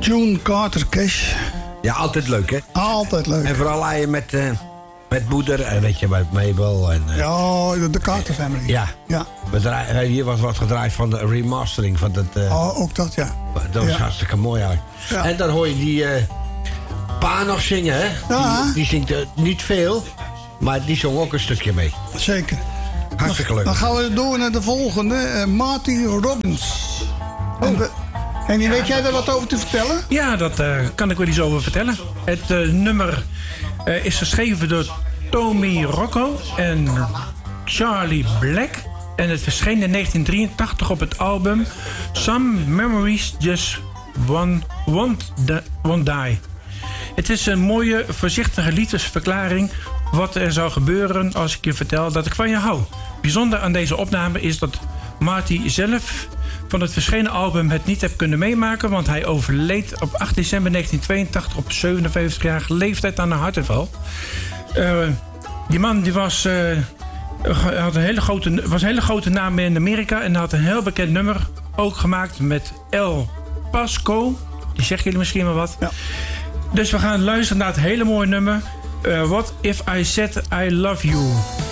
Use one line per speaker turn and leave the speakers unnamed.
June Carter Cash.
Ja, altijd leuk, hè?
Altijd leuk.
En vooral als je met moeder en weet je, met Mabel. En,
ja, de Carter Family.
Ja. Hier was wat gedraaid van de remastering van dat...
ook dat, ja.
Dat was hartstikke mooi eigenlijk. Ja. En dan hoor je die pa nog zingen, hè?
Ja.
Die zingt niet veel, maar die zong ook een stukje mee.
Zeker.
Hartstikke leuk.
Dan gaan we door naar de volgende. Marty Robbins. En weet jij daar wat over te vertellen?
Ja, dat kan ik wel iets over vertellen. Het nummer is geschreven door Tommy Rocco en Charlie Black. En het verscheen in 1983 op het album Some Memories Just Won't Die. Het is een mooie, voorzichtige liefdesverklaring wat er zou gebeuren als ik je vertel dat ik van je hou. Bijzonder aan deze opname is dat Marty zelf van het verschenen album het niet heeft kunnen meemaken, want hij overleed op 8 december 1982 op 57-jarige leeftijd aan een hartaanval. Die man die was een hele grote naam in Amerika en had een heel bekend nummer ook gemaakt met El Pasco. Die zeggen jullie misschien wel wat. Ja. Dus we gaan luisteren naar het hele mooie nummer What If I Said I Love You.